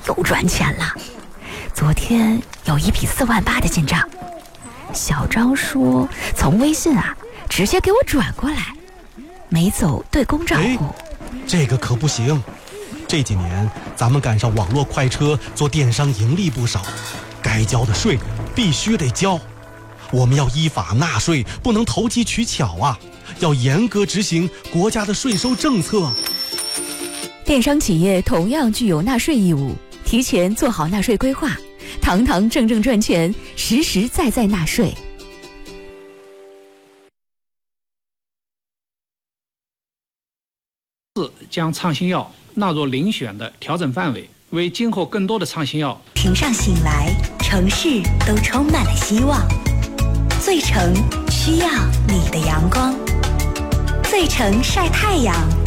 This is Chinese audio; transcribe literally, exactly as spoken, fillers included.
又赚钱了。昨天有一笔四万八的进账，小张说从微信啊直接给我转过来，没走对公账户。 这个可不行，这几年咱们赶上网络快车，做电商盈利不少，该交的税必须得交。我们要依法纳税，不能投机取巧啊，要严格执行国家的税收政策。 电商企业同样具有纳税义务，提前做好纳税规划，堂堂正正赚钱，实实在在纳税。 四、将畅新药纳入遴选的调整范围，为今后更多的畅新药。 晨上醒来，城市都充满了希望。醉城需要你的阳光，醉城晒太阳